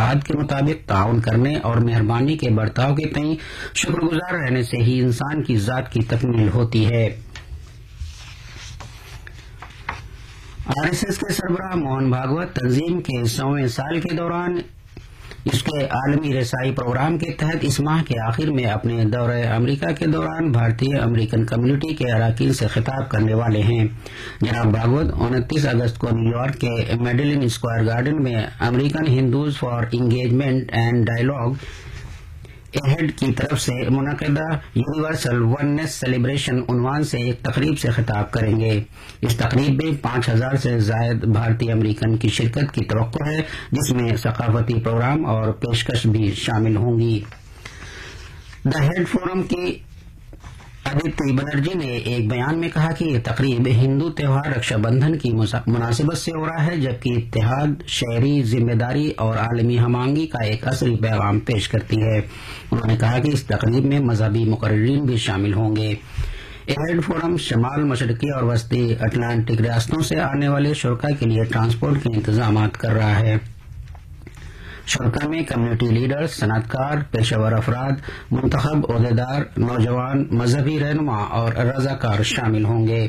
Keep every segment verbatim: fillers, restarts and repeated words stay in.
اتحاد کے مطابق تعاون کرنے اور مہربانی کے برتاؤ کے تئیں شکر گزار رہنے سے ہی انسان کی ذات کی تکمیل ہوتی ہے۔ آر ایس ایس کے سربراہ موہن بھاگوت تنظیم کے سوویں سال کے دوران اس کے عالمی رسائی پروگرام کے تحت اس ماہ کے آخر میں اپنے دورہ امریکہ کے دوران بھارتی امریکن کمیونٹی کے اراکین سے خطاب کرنے والے ہیں۔ جناب بھاگوت انتیس اگست کو نیو یارک کے میڈیلن اسکوائر گارڈن میں American Hindus for engagement and dialogue ایہڈ کی طرف سے منعقدہ یونیورسل وننس سیلیبریشن عنوان سے ایک تقریب سے خطاب کریں گے۔ اس تقریب میں پانچ ہزار سے زائد بھارتی امریکن کی شرکت کی توقع ہے، جس میں ثقافتی پروگرام اور پیشکش بھی شامل ہوں گی۔ دی ہیڈ فورم کی ادیتی بنرجی نے ایک بیان میں کہا کہ یہ تقریب ہندو تہوار رکشا بندھن کی مناسبت سے ہو رہا ہے، جبکہ اتحاد، شہری ذمہ داری اور عالمی ہم آہنگی کا ایک عصری پیغام پیش کرتی ہے۔ انہوں نے کہا کہ اس تقریب میں مذہبی مقررین بھی شامل ہوں گے۔ ایہڈ فورم شمال مشرقی اور وسطی اٹلانٹک ریاستوں سے آنے والے شرکاء کے لیے ٹرانسپورٹ کے انتظامات کر رہا ہے۔ شرکاء میں کمیونٹی لیڈرز، صنعت کار، پیشہ ور افراد، منتخب عہدیدار، نوجوان، مذہبی رہنما اور رضاکار شامل ہوں گے۔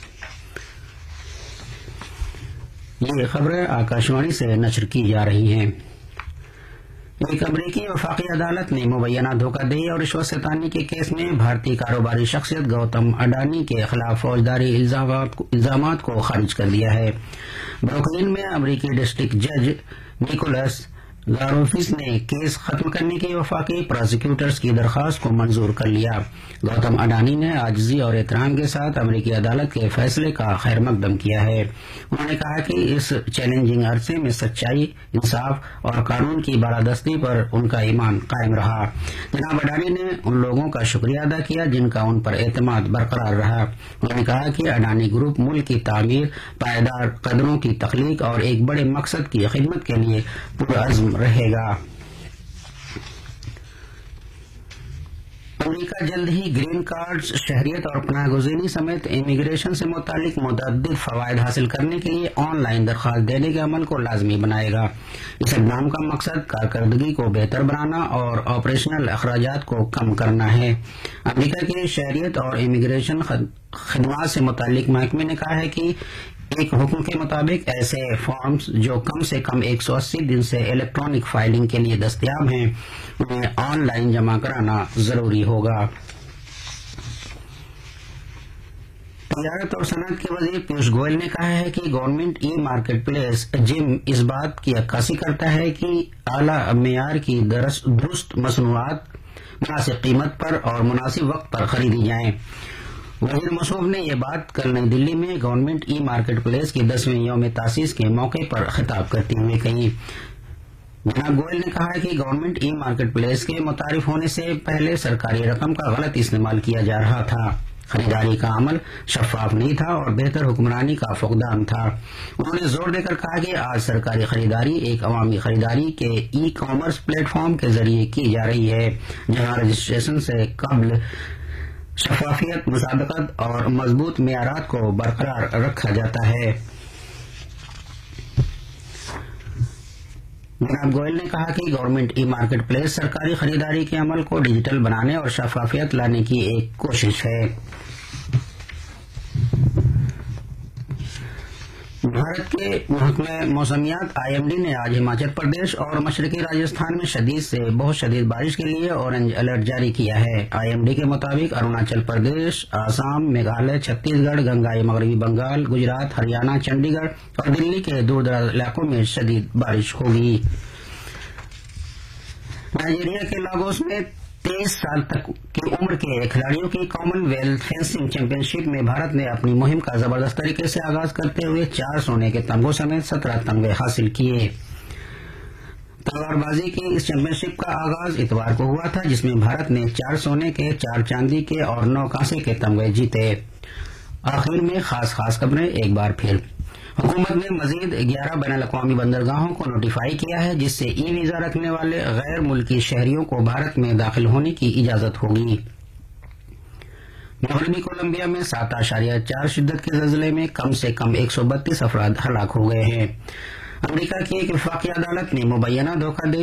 یہ خبریں آکاشوانی سے نشر کی جا رہی ہیں۔ ایک امریکی وفاقی عدالت نے مبینہ دھوکہ دہی اور رشوت ستانی کے کیس میں بھارتی کاروباری شخصیت گوتم اڈانی کے خلاف فوجداری الزامات کو خارج کر دیا ہے۔ بروکلن میں امریکی ڈسٹرکٹ جج نیکولس گاروفس نے کیس ختم کرنے کی وفاقی پراسیکیوٹرز کی درخواست کو منظور کر لیا۔ گوتم اڈانی نے عاجزی اور احترام کے ساتھ امریکی عدالت کے فیصلے کا خیر مقدم کیا ہے۔ انہوں نے کہا کہ اس چیلنجنگ عرصے میں سچائی، انصاف اور قانون کی بالادستی پر ان کا ایمان قائم رہا۔ جناب اڈانی نے ان لوگوں کا شکریہ ادا کیا جن کا ان پر اعتماد برقرار رہا۔ انہوں نے کہا کہ اڈانی گروپ ملک کی تعمیر، پائیدار قدروں کی تخلیق اور ایک بڑے مقصد کی خدمت کے لیے پرعزم رہے گا۔ امریکہ جلد ہی گرین کارڈز، شہریت اور پناہ گزینی سمیت امیگریشن سے متعلق متعدد فوائد حاصل کرنے کے لیے آن لائن درخواست دینے کے عمل کو لازمی بنائے گا۔ اس اقدام کا مقصد کارکردگی کو بہتر بنانا اور آپریشنل اخراجات کو کم کرنا ہے۔ امریکہ کے شہریت اور امیگریشن خدمات سے متعلق محکمے نے کہا ہے کہ ایک حکم کے مطابق ایسے فارمز جو کم سے کم ایک سو اسی دن سے الیکٹرانک فائلنگ کے لیے دستیاب ہیں انہیں آن لائن جمع کرانا ضروری ہوگا۔ تجارت اور صنعت کے وزیر پیوش گوئل نے کہا ہے کہ گورنمنٹ ای مارکیٹ پلیس جم اس بات کی عکاسی کرتا ہے کہ اعلیٰ معیار کی درست مصنوعات مناسب قیمت پر اور مناسب وقت پر خریدی جائیں۔ وزیر موصوف نے یہ بات کل نئی دلی میں گورنمنٹ ای مارکیٹ پلیس کے دسویں یوم تاسیس کے موقع پر خطاب کرتے ہوئے کہی۔ جناب گوئل نے کہا کہ گورنمنٹ ای مارکیٹ پلیس کے متعارف ہونے سے پہلے سرکاری رقم کا غلط استعمال کیا جا رہا تھا، خریداری کا عمل شفاف نہیں تھا اور بہتر حکمرانی کا فقدان تھا۔ انہوں نے زور دے کر کہا کہ آج سرکاری خریداری ایک عوامی خریداری کے ای کامرس پلیٹ فارم کے ذریعے کی جا رہی ہے، جہاں رجسٹریشن سے قبل شفافیت، مصادقت اور مضبوط معیارات کو برقرار رکھا جاتا ہے۔ جناب گوئل نے کہا کہ گورنمنٹ ای مارکیٹ پلیس سرکاری خریداری کے عمل کو ڈیجیٹل بنانے اور شفافیت لانے کی ایک کوشش ہے۔ بھارت کے محکمہ موسمیات آئی ایم ڈی نے آج ہماچل پردیش اور مشرقی راجستھان میں شدید سے بہت شدید بارش کے لیے اورنج الرٹ جاری کیا ہے۔ آئی ایم ڈی کے مطابق اروناچل پردیش، آسام، میگھالیہ، چھتیس گڑھ، گنگائی مغربی بنگال، گجرات، ہریانہ، چنڈی گڑھ اور دلی کے دور دراز علاقوں میں شدید بارش ہوگی۔ نائجیریا کے لاگوس میں تیئیس سال تک کی عمر کے کھلاڑیوں کی کامن ویلتھ فینسنگ چیمپئن شپ میں بھارت نے اپنی مہم کا زبردست طریقے سے آغاز کرتے ہوئے چار سونے کے تمغوں سمیت سترہ تمغے حاصل کیے۔ تلوار بازی کی اس چیمپئن شپ کا آغاز اتوار کو ہوا تھا، جس میں بھارت نے چار سونے کے، چار چاندی کے اور نو کانسے کے تمغے جیتے۔ آخر میں خاص خاص خبریں ایک بار پھر۔ حکومت نے مزید گیارہ بین الاقوامی بندرگاہوں کو نوٹیفائی کیا ہے، جس سے ای ویزا رکھنے والے غیر ملکی شہریوں کو بھارت میں داخل ہونے کی اجازت ہوگی۔ مغربی کولمبیا میں سات اشاریہ چار شدت کے زلزلے میں کم سے کم ایک سو بتیس افراد ہلاک ہو گئے ہیں۔ امریکہ کی ایک وفاقی عدالت نے مبینہ دھوکہ دہی